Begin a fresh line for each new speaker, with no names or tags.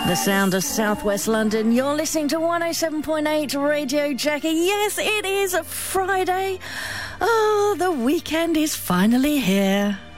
The sound of southwest London. You're listening to 107.8 Radio Jackie. Yes, it is a Friday. Oh, the weekend is finally here.